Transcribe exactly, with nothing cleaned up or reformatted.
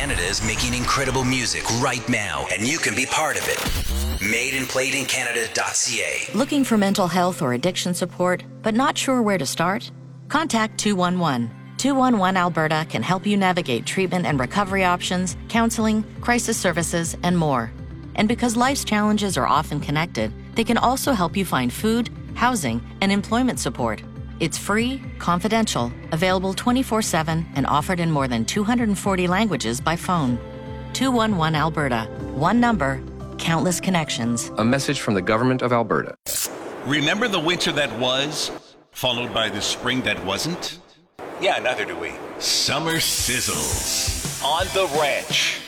Canada is making incredible music right now, and you can be part of it. made and played in canada dot c a. Looking for mental health or addiction support, but not sure where to start? Contact two one one. two one one Alberta can help you navigate treatment and recovery options, counseling, crisis services, and more. And because life's challenges are often connected, they can also help you find food, housing, and employment support. It's free, confidential, available twenty-four seven, and offered in more than two hundred forty languages by phone. two one one Alberta. One number, countless connections. A message from the Government of Alberta. Remember the winter that was, followed by the spring that wasn't? Yeah, neither do we. Summer sizzles on the ranch.